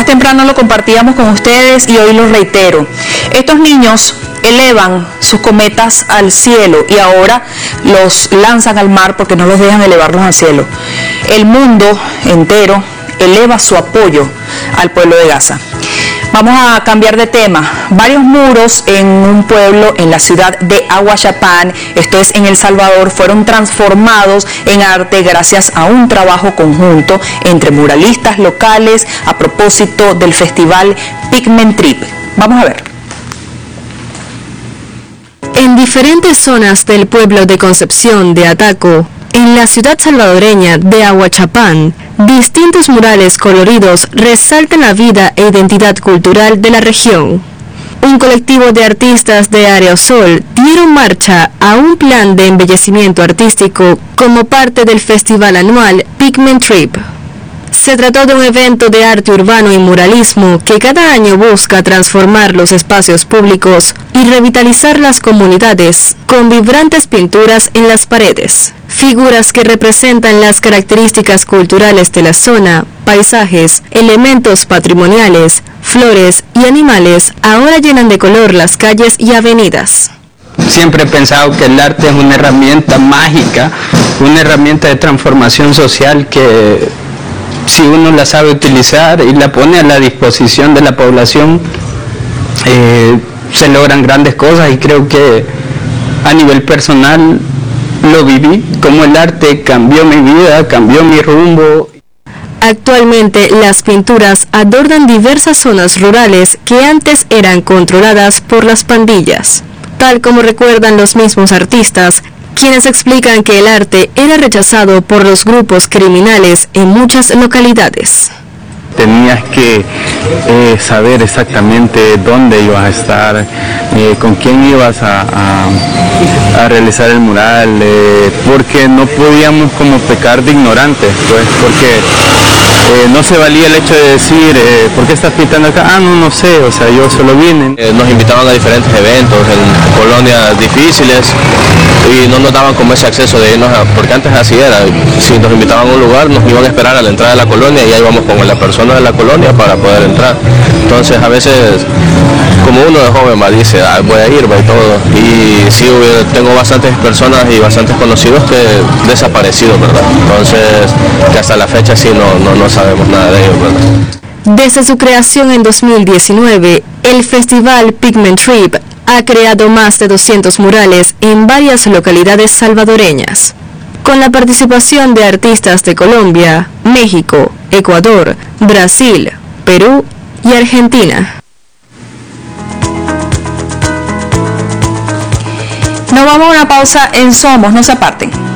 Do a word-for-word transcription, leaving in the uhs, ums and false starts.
Más temprano lo compartíamos con ustedes y hoy lo reitero. Estos niños elevan sus cometas al cielo y ahora los lanzan al mar porque no los dejan elevarlos al cielo. El mundo entero eleva su apoyo al pueblo de Gaza. Vamos a cambiar de tema. Varios muros en un pueblo en la ciudad de Ahuachapán, esto es en El Salvador, fueron transformados en arte gracias a un trabajo conjunto entre muralistas locales a propósito del festival Pigment Trip. Vamos a ver. En diferentes zonas del pueblo de Concepción de Ataco, en la ciudad salvadoreña de Ahuachapán, distintos murales coloridos resaltan la vida e identidad cultural de la región. Un colectivo de artistas de Aerosol dieron marcha a un plan de embellecimiento artístico como parte del festival anual Pigment Trip. Se trató de un evento de arte urbano y muralismo que cada año busca transformar los espacios públicos y revitalizar las comunidades con vibrantes pinturas en las paredes. Figuras que representan las características culturales de la zona, paisajes, elementos patrimoniales, flores y animales ahora llenan de color las calles y avenidas. Siempre he pensado que el arte es una herramienta mágica, una herramienta de transformación social que, si uno la sabe utilizar y la pone a la disposición de la población, eh, se logran grandes cosas, y creo que a nivel personal lo viví, como el arte cambió mi vida, cambió mi rumbo. Actualmente las pinturas adornan diversas zonas rurales que antes eran controladas por las pandillas, tal como recuerdan los mismos artistas, quienes explican que el arte era rechazado por los grupos criminales en muchas localidades. Tenías que eh, saber exactamente dónde ibas a estar, eh, con quién ibas a, a, a realizar el mural, eh, porque no podíamos como pecar de ignorantes, pues, porque eh, no se valía el hecho de decir, eh, ¿por qué estás pintando acá? Ah, no, no sé, o sea, yo solo vine. Eh, nos invitaban a diferentes eventos en colonias difíciles y no nos daban como ese acceso de irnos a, porque antes así era, si nos invitaban a un lugar nos iban a esperar a la entrada de la colonia y ahí íbamos con la persona de la colonia para poder entrar. Entonces a veces, como uno de joven va, dice, ah, voy a ir, va y todo, y sí, tengo bastantes personas y bastantes conocidos que desaparecidos, ¿verdad? Entonces, que hasta la fecha sí no, no, no sabemos nada de ellos, ¿verdad? Desde su creación en dos mil diecinueve, el festival Pigment Trip ha creado más de doscientos murales en varias localidades salvadoreñas, con la participación de artistas de Colombia, México, Ecuador, Brasil, Perú y Argentina. Nos vamos a una pausa en Somos, no se aparten.